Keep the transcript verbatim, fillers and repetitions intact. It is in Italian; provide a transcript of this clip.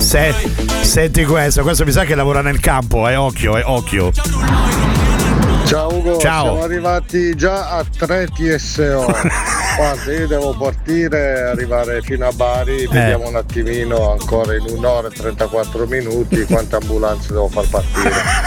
Se, senti questo, questo mi sa che lavora nel campo, eh, occhio, eh, occhio. Ciao Ugo, Ciao. Siamo arrivati già a tre T S O. Guarda, io devo partire, arrivare fino a Bari, vediamo un attimino ancora in un'ora e trentaquattro minuti quante ambulanze devo far partire.